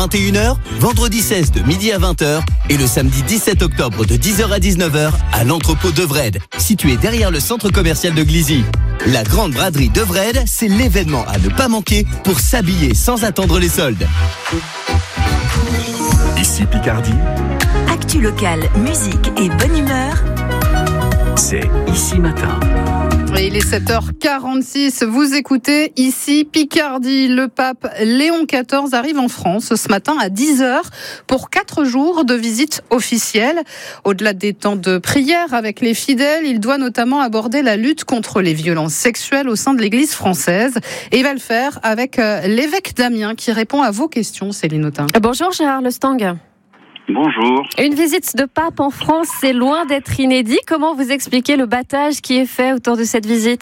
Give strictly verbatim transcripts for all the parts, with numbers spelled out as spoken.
vingt et une heures, vendredi seize de midi à vingt heures et le samedi dix-sept octobre de dix heures à dix-neuf heures à l'entrepôt d'Evrede, situé derrière le centre commercial de Glizy. La grande braderie d'Evrede, c'est l'événement à ne pas manquer pour s'habiller sans attendre les soldes. Ici Picardie. Actu locale, musique et bonne humeur. C'est Ici Matin. Et il est sept heures quarante-six, vous écoutez Ici Picardie. Le pape Léon quatorze arrive en France ce matin à dix heures pour quatre jours de visite officielle. Au-delà des temps de prière avec les fidèles, il doit notamment aborder la lutte contre les violences sexuelles au sein de l'Église française. Et il va le faire avec l'évêque d'Amiens qui répond à vos questions, Céline Autain. Bonjour Gérard Lestang. Bonjour. Une visite de pape en France, c'est loin d'être inédit. Comment vous expliquez le battage qui est fait autour de cette visite ?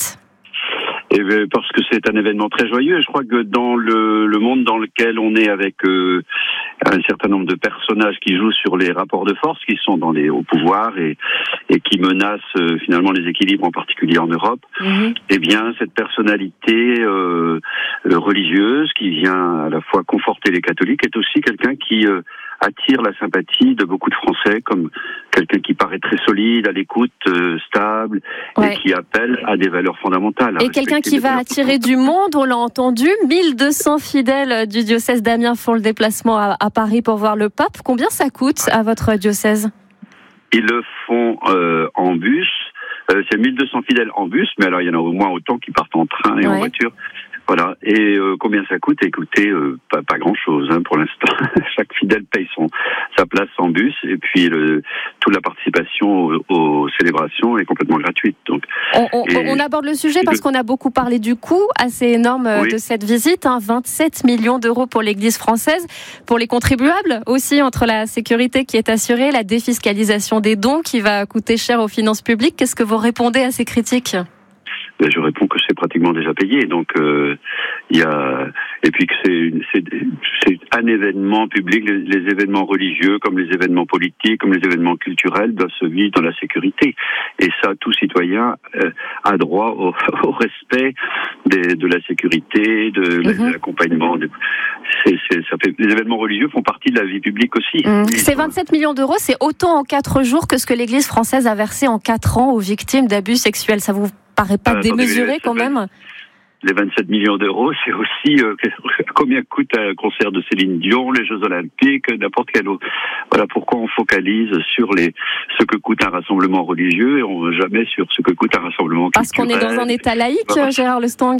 Eh bien, parce que c'est un événement très joyeux. Je crois que dans le, le monde dans lequel on est avec euh, un certain nombre de personnages qui jouent sur les rapports de force, qui sont dans les hauts pouvoirs et, et qui menacent euh, finalement les équilibres, en particulier en Europe, mmh. eh bien, cette personnalité euh, religieuse qui vient à la fois conforter les catholiques est aussi quelqu'un qui euh, attire la sympathie de beaucoup de Français, comme quelqu'un qui paraît très solide, à l'écoute, euh, stable, ouais. et qui appelle à des valeurs fondamentales. Et quelqu'un qui va attirer du monde, on l'a entendu, mille deux cents fidèles du diocèse d'Amiens font le déplacement à, à Paris pour voir le pape. Combien ça coûte à votre diocèse ? Ils le font euh, en bus, euh, c'est mille deux cents fidèles en bus, mais alors il y en a au moins autant qui partent en train et ouais. en voiture. Voilà. Et euh, combien ça coûte ? Écoutez, euh, pas, pas grand-chose hein, pour l'instant. Chaque fidèle paye son sa place en bus et puis le, toute la participation aux, aux célébrations est complètement gratuite. Donc, on, on, on aborde le sujet parce le... qu'on a beaucoup parlé du coût assez énorme oui. de cette visite. Hein, vingt-sept millions d'euros pour l'Église française, pour les contribuables aussi, entre la sécurité qui est assurée, la défiscalisation des dons qui va coûter cher aux finances publiques. Qu'est-ce que vous répondez à ces critiques ? Ben, je réponds que c'est pratiquement déjà payé, donc il euh, y a et puis que c'est, c'est c'est un événement public. Les, les événements religieux, comme les événements politiques, comme les événements culturels, doivent se vivre dans la sécurité. Et ça, tout citoyen euh, a droit au, au respect des, de la sécurité, de, mm-hmm. de l'accompagnement. De, c'est, c'est, ça fait, les événements religieux font partie de la vie publique aussi. Mm. Ces vingt-sept millions d'euros, c'est autant en quatre jours que ce que l'Église française a versé en quatre ans aux victimes d'abus sexuels. Ça vous paraît pas euh, démesuré quand même ? Les vingt-sept millions d'euros, c'est aussi euh, combien coûte un concert de Céline Dion, les Jeux Olympiques, n'importe quel autre. Voilà pourquoi on focalise sur les ce que coûte un rassemblement religieux et on ne jamais sur ce que coûte un rassemblement Parce culturel. Parce qu'on est dans un état laïque, voilà. Gérard Lestang.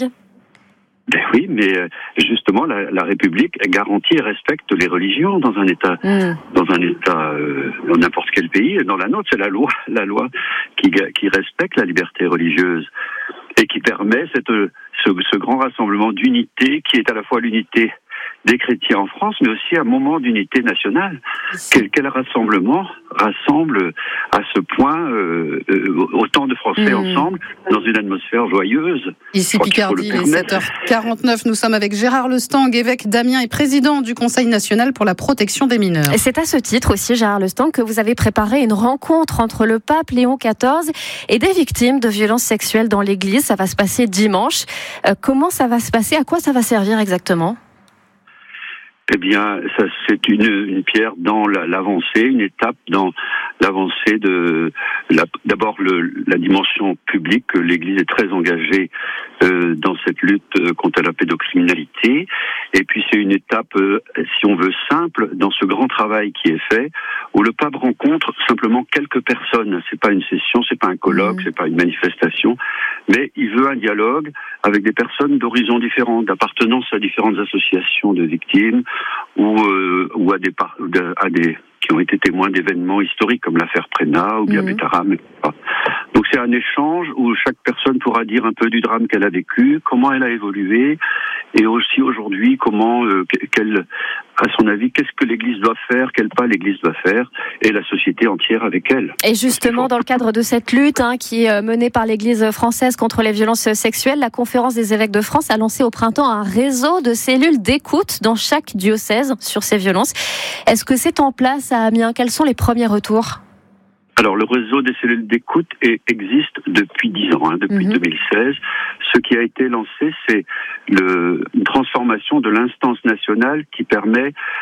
Ben oui, mais justement, la, la République garantit et respecte les religions dans un État, mmh. dans un État, euh, dans n'importe quel pays. Dans la nôtre, c'est la loi, la loi qui, qui respecte la liberté religieuse et qui permet cette, ce, ce grand rassemblement d'unité qui est à la fois l'unité des chrétiens en France, mais aussi un moment d'unité nationale. Quel, quel rassemblement rassemble à ce point euh, euh, autant de Français mmh. ensemble dans une atmosphère joyeuse. Ici Picardie, il est sept heures quarante-neuf. Nous sommes avec Gérard Lestang, évêque d'Amiens et président du Conseil national pour la protection des mineurs. Et c'est à ce titre aussi, Gérard Lestang, que vous avez préparé une rencontre entre le pape Léon quatorze et des victimes de violences sexuelles dans l'Église. Ça va se passer dimanche. Euh, comment ça va se passer ? À quoi ça va servir exactement ? Eh bien, ça, c'est une, une pierre dans la, l'avancée, une étape dans l'avancée de la, d'abord le, la dimension publique. L'Église est très engagée euh, dans cette lutte contre la pédocriminalité. Et puis c'est une étape, euh, si on veut, simple dans ce grand travail qui est fait, où le pape rencontre simplement quelques personnes. C'est pas une session, c'est pas un colloque, mmh. c'est pas une manifestation, mais il veut un dialogue avec des personnes d'horizons différents, d'appartenance à différentes associations de victimes, ou, euh, ou à des, à des qui ont été témoins d'événements historiques comme l'affaire Prénat ou bien mmh. Betaram, et cetera. Donc c'est un échange où chaque personne pourra dire un peu du drame qu'elle a vécu, comment elle a évolué, et aussi aujourd'hui comment, euh, quelle, à son avis, qu'est-ce que l'Église doit faire, quel pas l'Église doit faire, et la société entière avec elle. Et justement, dans le cadre de cette lutte hein, qui est menée par l'Église française contre les violences sexuelles, la Conférence des évêques de France a lancé au printemps un réseau de cellules d'écoute dans chaque diocèse sur ces violences. Est-ce que c'est en place à Amiens ? Quels sont les premiers retours ? Alors, le réseau des cellules d'écoute est, existe depuis dix ans, hein, depuis mmh. deux mille seize. Ce qui a été lancé, c'est le, une transformation de l'instance nationale qui permet